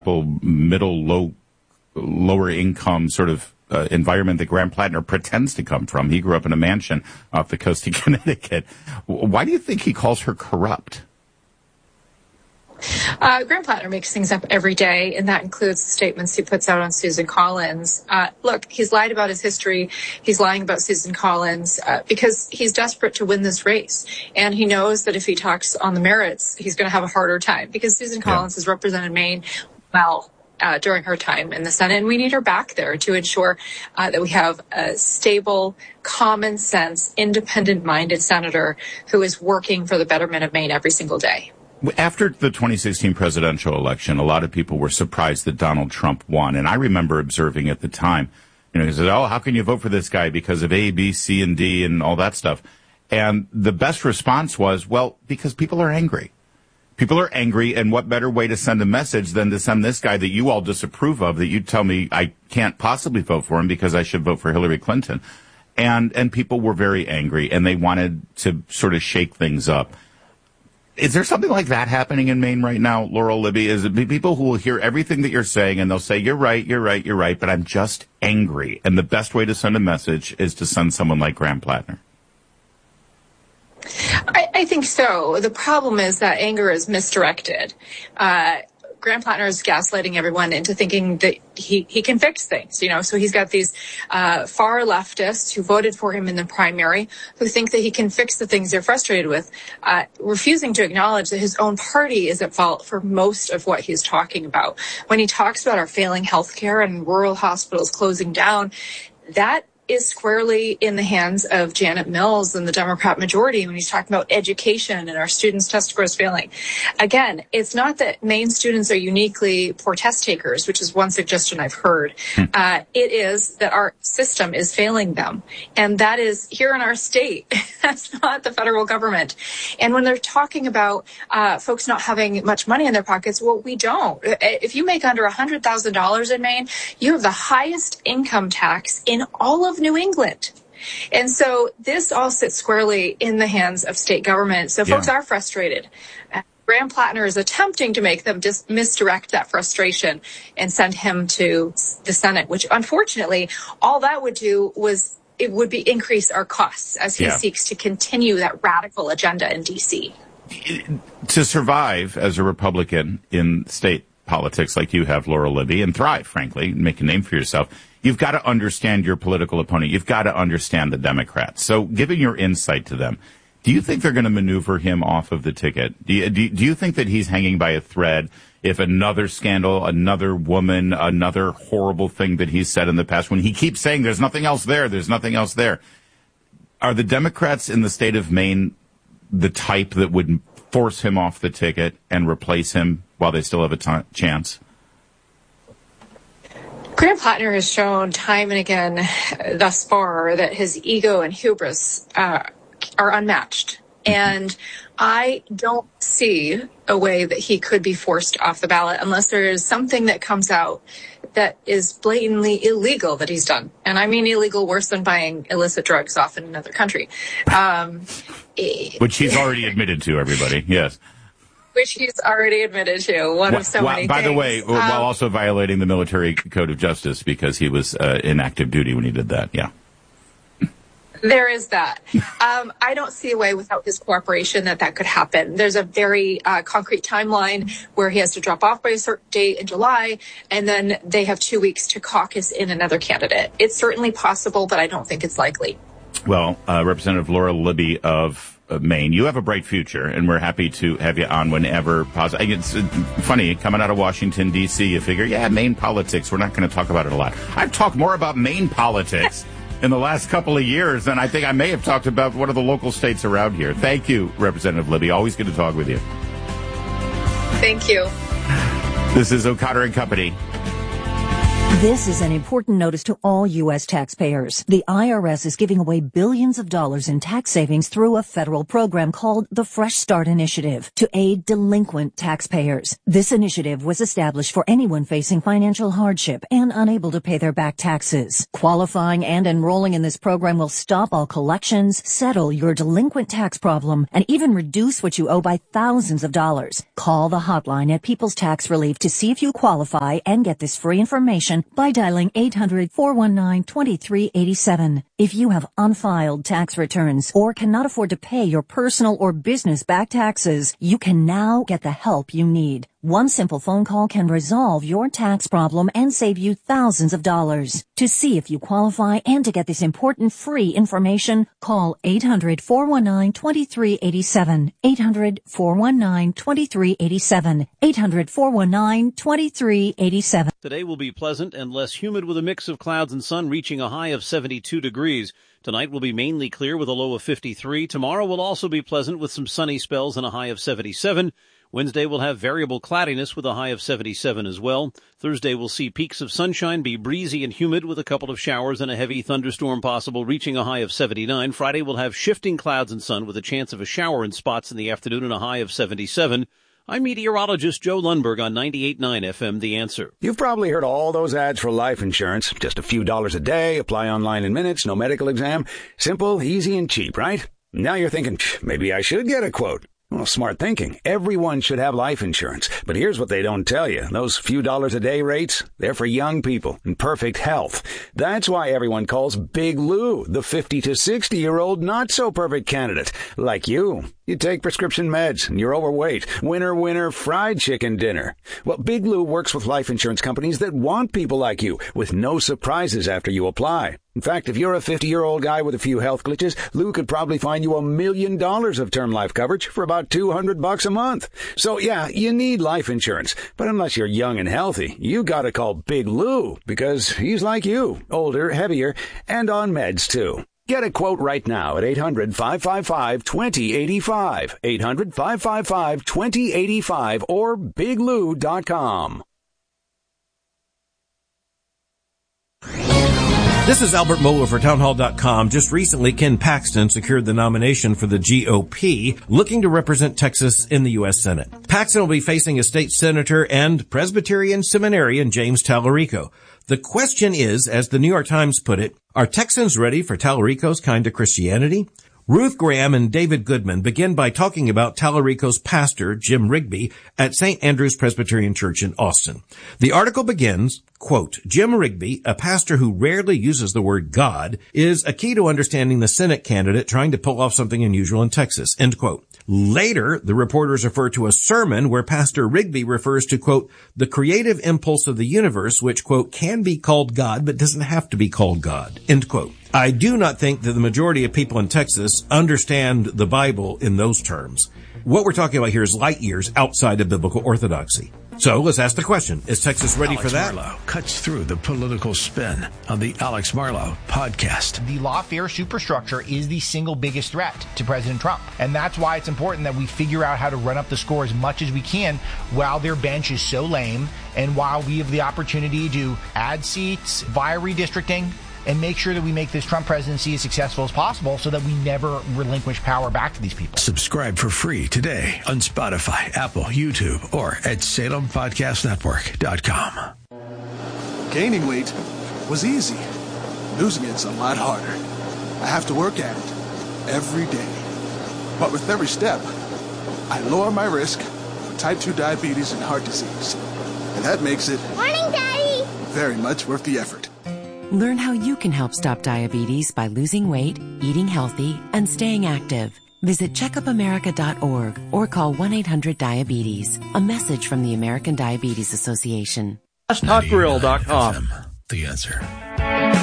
lower income sort of environment that Graham Plattner pretends to come from. He grew up in a mansion off the coast of Connecticut. Why do you think he calls her corrupt? Graham Plattner makes things up every day, and that includes the statements he puts out on Susan Collins. Look, he's lied about his history. He's lying about Susan Collins because he's desperate to win this race. And he knows that if he talks on the merits, he's going to have a harder time because Susan Collins has represented Maine well during her time in the Senate, and we need her back there to ensure that we have a stable, common sense, independent-minded senator who is working for the betterment of Maine every single day. After the 2016 presidential election, a lot of people were surprised that Donald Trump won. And I remember observing at the time, he said, how can you vote for this guy because of A, B, C, and D and all that stuff? And the best response was, well, because people are angry. People are angry, and what better way to send a message than to send this guy that you all disapprove of, that you tell me I can't possibly vote for him because I should vote for Hillary Clinton. And people were very angry, and they wanted to sort of shake things up. Is there something like that happening in Maine right now, Laurel Libby? Is it people who will hear everything that you're saying and they'll say, you're right, but I'm just angry. And the best way to send a message is to send someone like Graham Plattner? I think so. The problem is that anger is misdirected. Graham Plattner is gaslighting everyone into thinking that he can fix things, So he's got these far leftists who voted for him in the primary who think that he can fix the things they're frustrated with, refusing to acknowledge that his own party is at fault for most of what he's talking about. When he talks about our failing healthcare and rural hospitals closing down, that is squarely in the hands of Janet Mills and the Democrat majority when he's talking about education and our students' test scores failing. Again, it's not that Maine students are uniquely poor test takers, which is one suggestion I've heard. It is that our system is failing them. And that is here in our state. That's not the federal government. And when they're talking about folks not having much money in their pockets, well, we don't. If you make under $100,000 in Maine, you have the highest income tax in all of New England. And so this all sits squarely in the hands of state government. So folks are frustrated. Graham Plattner is attempting to make them just misdirect that frustration and send him to the Senate, which unfortunately all that would do was it would be increase our costs as he seeks to continue that radical agenda in D.C. To survive as a Republican in state politics like you have, Laurel Libby, and thrive, frankly, make a name for yourself, you've got to understand your political opponent. You've got to understand the Democrats. So giving your insight to them, do you think they're going to maneuver him off of the ticket? Do you think that he's hanging by a thread if another scandal, another woman, another horrible thing that he's said in the past, when he keeps saying there's nothing else there, are the Democrats in the state of Maine the type that would force him off the ticket and replace him while they still have a chance? Graham Plattner has shown time and again thus far that his ego and hubris are unmatched. And I don't see a way that he could be forced off the ballot unless there is something that comes out that is blatantly illegal that he's done. And I mean illegal worse than buying illicit drugs off in another country. Which he's already admitted to, everybody, yes. Which he's already admitted to, one of so many by things. the way, while also violating the military code of justice because he was in active duty when he did that, There is that. I don't see a way without his cooperation that could happen. There's a very concrete timeline where he has to drop off by a certain date in July, and then they have 2 weeks to caucus in another candidate. It's certainly possible, but I don't think it's likely. Well, Representative Laurel Libby of Maine, you have a bright future, and we're happy to have you on whenever possible. It's funny, coming out of Washington, D.C., you figure, Maine politics, we're not going to talk about it a lot. I've talked more about Maine politics in the last couple of years than I think I may have talked about one of the local states around here. Thank you, Representative Libby. Always good to talk with you. Thank you. This is O'Connor and Company. This is an important notice to all U.S. taxpayers. The IRS is giving away billions of dollars in tax savings through a federal program called the Fresh Start Initiative to aid delinquent taxpayers. This initiative was established for anyone facing financial hardship and unable to pay their back taxes. Qualifying and enrolling in this program will stop all collections, settle your delinquent tax problem, and even reduce what you owe by thousands of dollars. Call the hotline at People's Tax Relief to see if you qualify and get this free information by dialing 800-419-2387. If you have unfiled tax returns or cannot afford to pay your personal or business back taxes, you can now get the help you need. One simple phone call can resolve your tax problem and save you thousands of dollars. To see if you qualify and to get this important free information, call 800-419-2387. 800-419-2387. 800-419-2387. Today will be pleasant and less humid with a mix of clouds and sun reaching a high of 72 degrees. Tonight will be mainly clear with a low of 53. Tomorrow will also be pleasant with some sunny spells and a high of 77. Wednesday will have variable cloudiness with a high of 77 as well. Thursday will see peaks of sunshine, be breezy and humid with a couple of showers and a heavy thunderstorm possible, reaching a high of 79. Friday will have shifting clouds and sun with a chance of a shower in spots in the afternoon and a high of 77. I'm meteorologist Joe Lundberg on 98.9 FM, The Answer. You've probably heard all those ads for life insurance. Just a few dollars a day, apply online in minutes, no medical exam. Simple, easy, and cheap, right? Now you're thinking, maybe I should get a quote. Well, smart thinking. Everyone should have life insurance. But here's what they don't tell you. Those few dollars a day rates, they're for young people in perfect health. That's why everyone calls Big Lou the 50 to 60-year-old not-so-perfect candidate. Like you. You take prescription meds and you're overweight. Winner, winner, fried chicken dinner. Well, Big Lou works with life insurance companies that want people like you with no surprises after you apply. In fact, if you're a 50-year-old guy with a few health glitches, Lou could probably find you $1 million of term life coverage for about $200 a month. So yeah, you need life insurance. But unless you're young and healthy, you gotta call Big Lou because he's like you, older, heavier, and on meds too. Get a quote right now at 800-555-2085, 800-555-2085, or biglou.com. This is Albert Mohler for townhall.com. Just recently, Ken Paxton secured the nomination for the GOP, looking to represent Texas in the U.S. Senate. Paxton will be facing a state senator and Presbyterian seminarian James Tallarico. The question is, as the New York Times put it, are Texans ready for Tallarico's kind of Christianity? Ruth Graham and David Goodman begin by talking about Tallarico's pastor, Jim Rigby, at St. Andrew's Presbyterian Church in Austin. The article begins, quote, Jim Rigby, a pastor who rarely uses the word God, is a key to understanding the Senate candidate trying to pull off something unusual in Texas, end quote. Later, the reporters refer to a sermon where Pastor Rigby refers to, quote, the creative impulse of the universe, which, quote, can be called God, but doesn't have to be called God, end quote. I do not think that the majority of people in Texas understand the Bible in those terms. What we're talking about here is light years outside of biblical orthodoxy. So let's ask the question, is Texas ready for that? Alex Marlow cuts through the political spin on the Alex Marlow podcast. The lawfare superstructure is the single biggest threat to President Trump. And that's why it's important that we figure out how to run up the score as much as we can while their bench is so lame and while we have the opportunity to add seats via redistricting and make sure that we make this Trump presidency as successful as possible so that we never relinquish power back to these people. Subscribe for free today on Spotify, Apple, YouTube, or at SalemPodcastNetwork.com. Gaining weight was easy. Losing it's a lot harder. I have to work at it every day. But with every step, I lower my risk for type 2 diabetes and heart disease. And that makes it Morning, Daddy! very much worth the effort. Learn how you can help stop diabetes by losing weight, eating healthy, and staying active. Visit checkupamerica.org or call 1-800-DIABETES. A message from the American Diabetes Association. HotGrill.com. The Answer.